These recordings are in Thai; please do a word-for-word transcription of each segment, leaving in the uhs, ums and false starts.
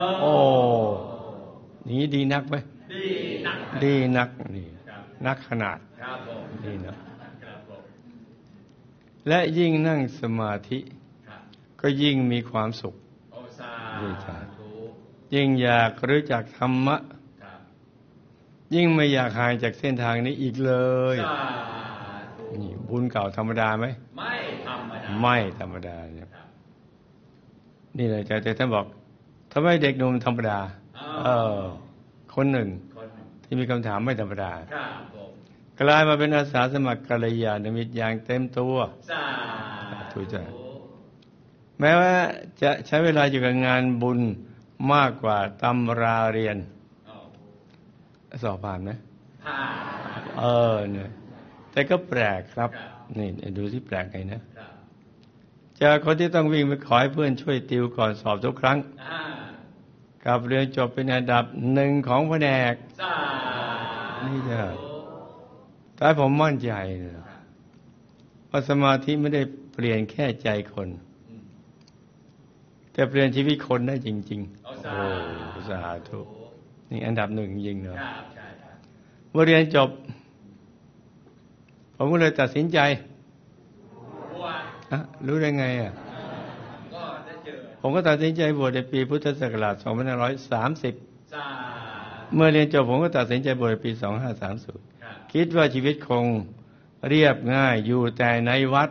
โอ้นี้ดีนักไหมดีนักดีนักนี่นักขนาดนี่นะและยิ่งนั่งสมาธิก็ยิ่งมีความสุขดีจ้ะยิ่งอยากรู้จักธรรมะยิ่งไม่อยากห่างจากเส้นทางนี้อีกเลยนี่บุญเก่าธรรมดาไหมไม่ธรรมดาไม่ธรรมดาเนี่ยนี่แหละใจท่านบอกทำไมเด็กหนุ่มธรรมดาเออคนหนึ่งที่มีคำถามไม่ธรรมดากลายมาเป็นอาสาสมัครกัลยาณมิตรอย่างเต็มตัวถูกใจแม้ว่าจะใช้เวลาอยู่กับงานบุญมากกว่าตำราเรียนสอบผ่านไหมผ่านเออเนี่ยแต่ก็แปลกครับนี่ดูที่แปลกไงนะจากคนที่ต้องวิ่งไปขอให้เพื่อนช่วยติวก่อนสอบทุกครั้งกับเรียนจบเป็นอันดับหนึ่งของแผนกนี่จ้ะแต่ผมมั่นใจนะว่าสมาธิไม่ได้เปลี่ยนแค่ใจคนแต่เปลี่ยนชีวิตคนได้จริงๆโอ้สาธุนี่อันดับหนึ่งจริงเนาะเมื่อเรียนจบผมก็เลยตัดสินใจอะรู้ได้ไงอ่ะผมก็ตัดสินใจบวชในปีพุทธศักราชสองพันห้าร้อยสามสิบเมื่อเรียนจบผมก็ตัดสินใจบวชในปีสองพันห้าร้อยสามสิบคิดว่าชีวิตคงเรียบง่ายอยู่แต่ในวัด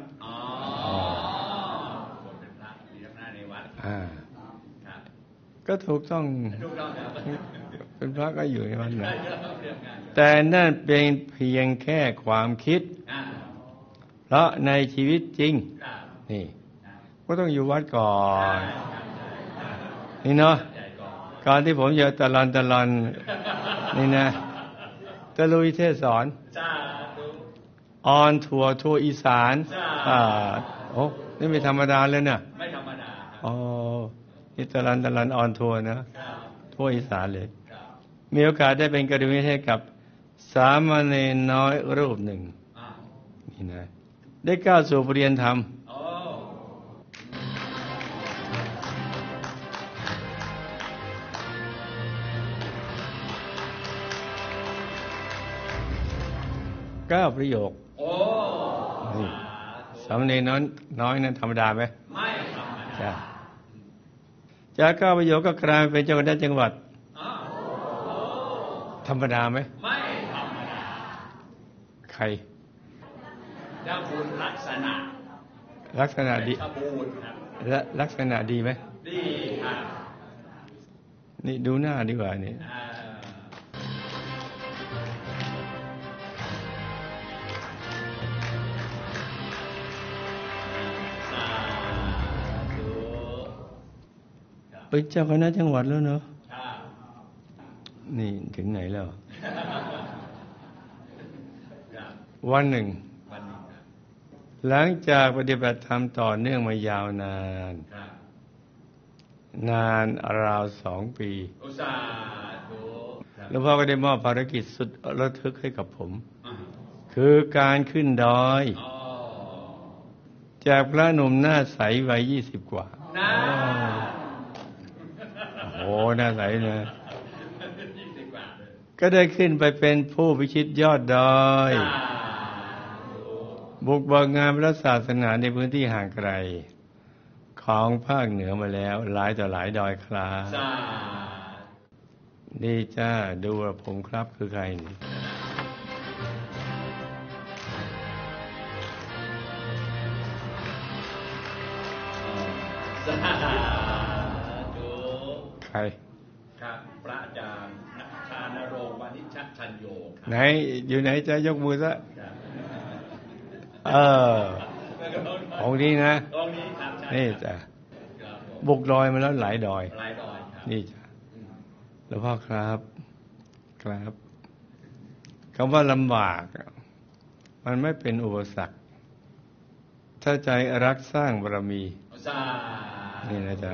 ก็ถูกต้องเป็นพระก็อยู่ในวัดนะแต่นั่นเป็นเพียงแค่ความคิดเพราะในชีวิตจริงนี่ก็ต้องอยู่วัดก่อนนี่เนาะการที่ผมจะตะลันตะลันนี่นะตะลุยเทศสอนออนทัวร์ทัวร์อีสานอ่าโอ้นี่ไม่ธรรมดาเลยเนี่ยไม่ธรรมดาอ๋อนี่ตะลันตะลันออนทัวร์นะทัวร์อีสานเลยมีโอกาสได้เป็นกระดุมให้กับสามเณรน้อยรูปหนึ่งนี่นะได้ก้าวสู่ปริญญาธรรมเก้าประโยคนี่สามเณรน้อยน้อยนั้นธรรมดาไหมไม่ธรรมดาจากเก้าประโยคก็กลายเป็นเจ้าคณะจังหวัดธรรมดาไหมไม่ธรรมดาใครได้บุญลักษณะลักษณะดีและลักษณะดีไหมดีครับนี่ดูหน้าดีกว่านี่เป็นเจ้าคณะจังหวัดแล้วเนาะนี่ถึงไหนแล้ววันหนึ่งหลังจากปฏิบัติธรรมต่อเนื่องมายาวนานนานราวสองปีหลวงพ่อก็ได้มอบภารกิจสุดระทึกให้กับผมคือการขึ้นดอยจากพระหนุ่มหน้าใสวัยยี่สิบกว่าโอ้หน้าใสนะก็ได้ขึ้นไปเป็นผู้พิชิตยอดดอยบุกเบิกงานพระศาสนาในพื้นที่ห่างไกลของภาคเหนือมาแล้วหลายต่อหลายดอยคลานี่จ้าดูว่าผมครับคือใครนี่ใครครับพระอาจารย์ชานโรงวานิชชัญโยไหนอยู่ไหนจะยกมือซะเออองค์นี้นะนี่จ้ะบุกดอยมาแล้วหลายดอยนี่จ้ะหลวงพ่อครับครับคำว่าลำบากมันไม่เป็นอุปสรรคถ้าใจรักสร้างบารมีนี่นะจ๊ะ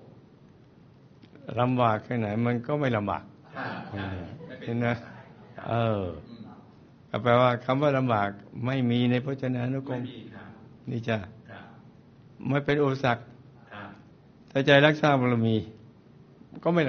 ลำบากแค่ไหนมันก็ไม่ลำบากเห็นนะเออแปลว่าคำว่าลำบากไม่มีในพจนานุกรมนี่จ้ะไม่เป็นอุปสรรคถ้าใจรักษาบารมีก็ไม่